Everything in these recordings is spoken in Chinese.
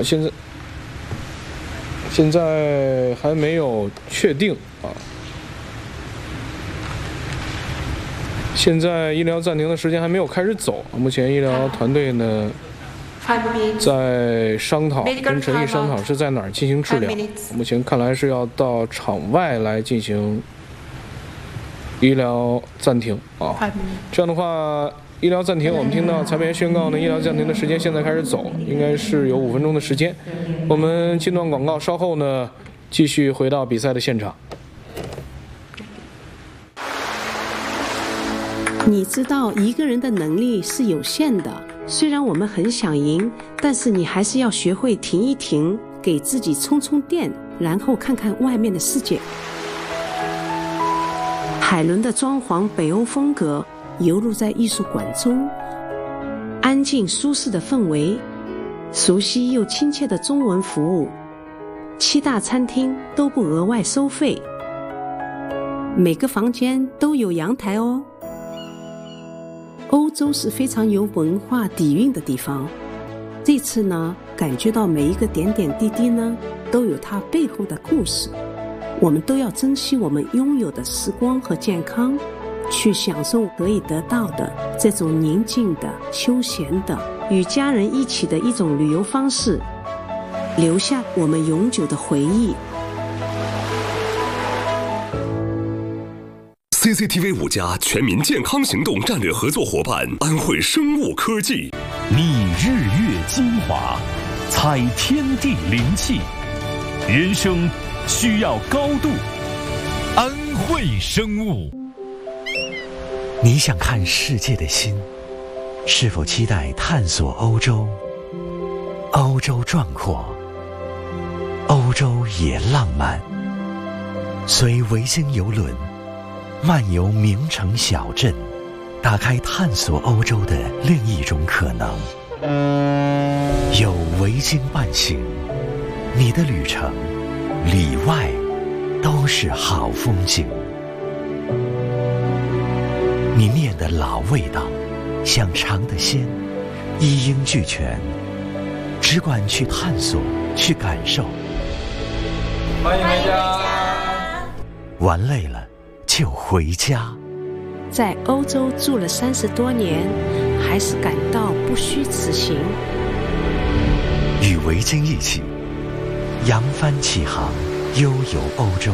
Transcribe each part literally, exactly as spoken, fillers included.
好，现在现在还没有确定啊。现在医疗暂停的时间还没有开始走，目前医疗团队呢在商讨，跟陈毅商讨是在哪儿进行治疗。目前看来是要到场外来进行医疗暂停啊。这样的话，医疗暂停，我们听到裁判员宣告呢，医疗暂停的时间现在开始走，应该是有五分钟的时间。我们进段广告，稍后呢继续回到比赛的现场。 你知道一个人的能力是有限的，虽然我们很想赢，但是你还是要学会停一停，给自己充充电，然后看看外面的世界。海伦的装潢北欧风格游入在艺术馆中，安静舒适的氛围，熟悉又亲切的中文服务，七大餐厅都不额外收费，每个房间都有阳台哦。欧洲是非常有文化底蕴的地方，这次呢，感觉到每一个点点滴滴呢，都有它背后的故事。我们都要珍惜我们拥有的时光和健康，去享受可以得到的这种宁静的、休闲的、与家人一起的一种旅游方式，留下我们永久的回忆。 C C T V 五家全民健康行动战略合作伙伴安慧生物科技， 觅日月精华，采天地灵气，人生需要高度。安慧生物。 你想看世界的心，是否期待探索欧洲？欧洲壮阔，欧洲也浪漫。随维京邮轮漫游名城小镇，打开探索欧洲的另一种可能。有维京伴行，你的旅程里外都是好风景。你念的老味道，想尝的鲜，一应俱全，只管去探索，去感受。 欢迎回家。 玩累了就回家。 在欧洲住了三十多年，还是感到不虚此行。 与维京一起扬帆起航，悠游欧洲。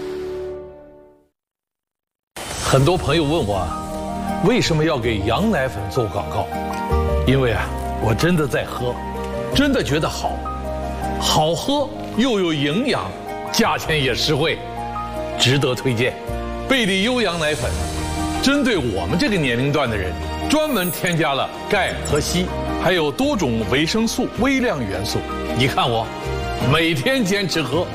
很多朋友问我，为什么要给羊奶粉做广告？因为啊，我真的在喝，真的觉得好，好喝又有营养，价钱也实惠，值得推荐。贝利优羊奶粉，针对我们这个年龄段的人，专门添加了钙和硒，还有多种维生素、微量元素。你看我，每天坚持喝。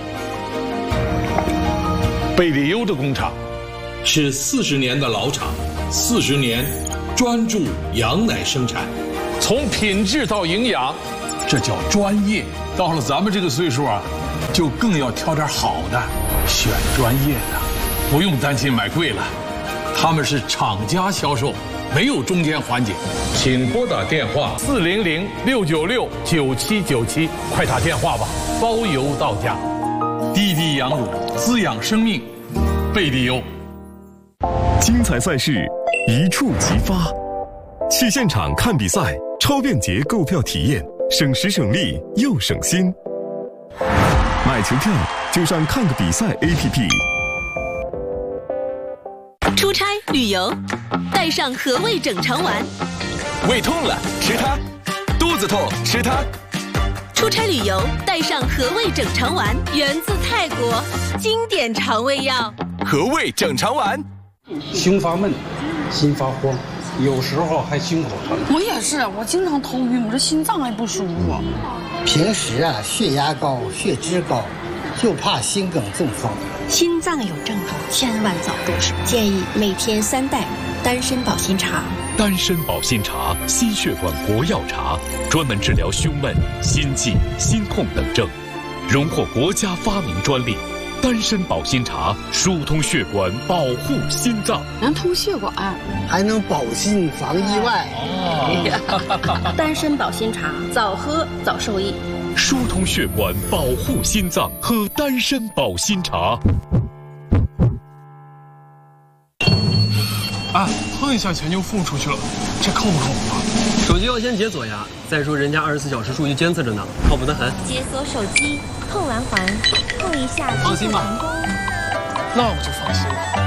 贝利优的工厂是四十年的老厂，四十年专注羊奶生产，从品质到营养，这叫专业。到了咱们这个岁数啊，就更要挑点好的，选专业的，不用担心买贵了。他们是厂家销售，没有中间环节。请拨打电话四零零六九六九七九七，快打电话吧，包邮到家。滴滴羊乳，滋养生命，贝利优。 精彩赛事一触即发，去现场看比赛，超便捷购票体验，省时省力又省心。买球票就上看个比赛 A P P。 出差旅游，带上和味整肠丸。 胃痛了吃它，肚子痛吃它。 出差旅游，带上和味整肠丸，源自泰国，经典肠胃药。 和味整肠丸。 胸发闷，心发慌，有时候还心口疼。 我也是，我经常头晕，我这心脏还不舒服。 平时啊，血压高，血脂高，就怕心梗中风。 心脏有症状，千万早动手。建议每天三袋丹参保心茶。 丹参保心茶，心血管国药茶，专门治疗胸闷、心悸、心痛等症，荣获国家发明专利。丹参保心茶疏通血管，保护心脏， 能通血管， 还能保心防意外。 丹参保心茶，早喝早受益。 疏通血管，保护心脏，喝丹参保心茶。 哎，碰一下钱就付出去了，这靠不靠谱啊？ 手机要先解锁呀，再说人家二十四小时数据监测着呢，靠谱得很。 解锁手机，碰完环，碰一下。 放心吧， 那我就放心了。